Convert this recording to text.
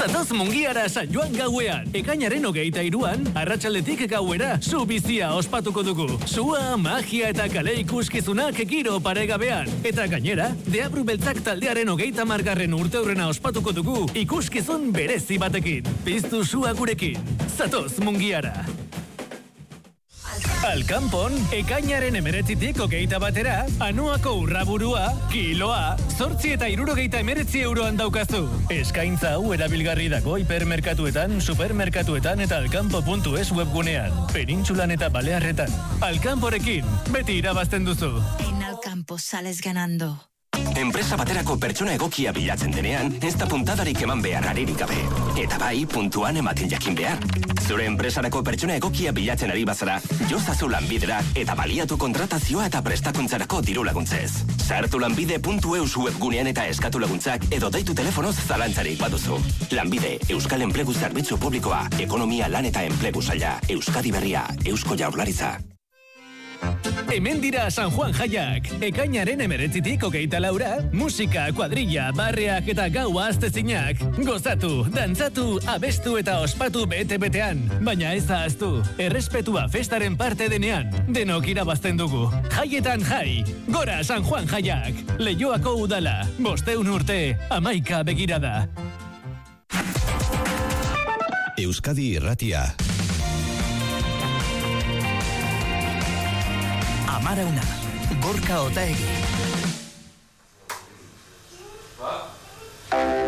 Zatoz Mungiara San Joan gauean. Ekainaren 23an, arratsaldetik gauera, zu bizia ospatuko dugu. Sua, magia eta kale ikuskizunak giro paregabean. Eta gainera, Deabru Beltzak taldearen 30. urteurrena ospatuko dugu ikuskizun berezi batekin. Piztu sua gurekin. Zatoz Mungiara. Alkanpon, ekainaren 19tik 21 anuako urraburua, kiloa, 8,69 euroan daukazu. Eskaintza hau erabilgarri dago hipermerkatuetan, supermerkatuetan eta alkanpo.es webgunean. Penintsulan eta Balearretan. Alkanporekin, beti irabazten duzu. En Alkampo sales ganando. Enpresa baterako pertsona egokia bilatzen denean, ez da puntadarik eman behar aririk gabe. Eta bai, puntuan ematen jakin behar. Zure enpresarako pertsona egokia bilatzen ari bazara, jozazu Lanbidera eta baliatu kontratazioa eta prestakuntzarako diru laguntzez. Sartu lanbide.eus webgunean eta eskatu laguntzak edo deitu telefonoz zalantzarik baduzu. Lanbide, Euskal Enplegu Zerbitzu Publikoa, Ekonomia, Lan eta Enplegu Saila, Euskadi Berria, Eusko Jaurlaritza. Hemen dira San Juan jaiak. Ekainaren 19tik 24, musika, kuadrilla, barreak eta gaua aztezinak. Gozatu, dantzatu, abestu eta ospatu bete-betean. Baina ez ahaztu, errespetua festaren parte denean. Denok irabazten dugu. Jaietan jai. Gora San Juan jaiak. Leioako udala. 500 urte, 11 begirada. Euskadi Irratia. Amara una, Gorka Otaegi.